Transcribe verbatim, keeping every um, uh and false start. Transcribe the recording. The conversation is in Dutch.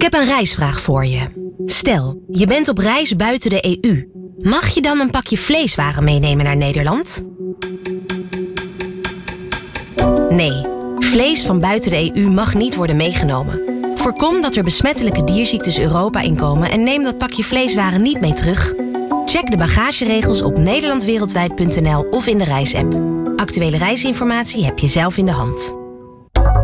heb een reisvraag voor je. Stel, je bent op reis buiten de E U. Mag je dan een pakje vleeswaren meenemen naar Nederland? Nee, vlees van buiten de E U mag niet worden meegenomen. Voorkom dat er besmettelijke dierziektes Europa inkomen en neem dat pakje vleeswaren niet mee terug. Check de bagageregels op nederlandwereldwijd punt n l of in de reisapp. Actuele reisinformatie heb je zelf in de hand.